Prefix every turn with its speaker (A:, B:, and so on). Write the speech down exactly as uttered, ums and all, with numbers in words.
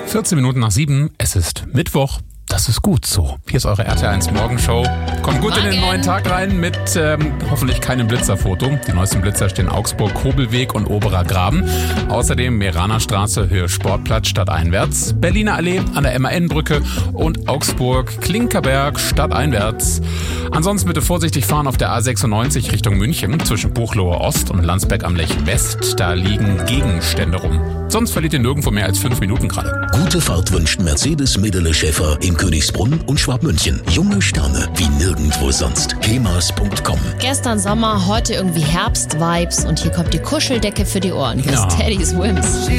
A: vierzehn Minuten nach sieben, es ist Mittwoch. Das ist gut so. Hier ist eure R T L eins Morgenshow. Kommt gut in den neuen Tag rein mit ähm, hoffentlich keinem Blitzerfoto. Die neuesten Blitzer stehen Augsburg, Kobelweg und Oberer Graben. Außerdem Meraner Straße, Höhe Sportplatz, stadteinwärts. Berliner Allee an der M A N-Brücke und Augsburg, Klinkerberg, stadteinwärts. Ansonsten bitte vorsichtig fahren auf der A sechsundneunzig Richtung München zwischen Buchloe Ost und Landsberg am Lech West. Da liegen Gegenstände rum. Sonst verliert ihr nirgendwo mehr als fünf Minuten gerade.
B: Gute Fahrt wünscht Mercedes Medele Schäfer in Königsbrunn und Schwabmünchen. Junge Sterne wie nirgendwo sonst. kemas punkt com.
C: Gestern Sommer, heute irgendwie Herbst-Vibes und hier kommt die Kuscheldecke für die Ohren. Hier
A: Ja.
C: ist Teddy Swims.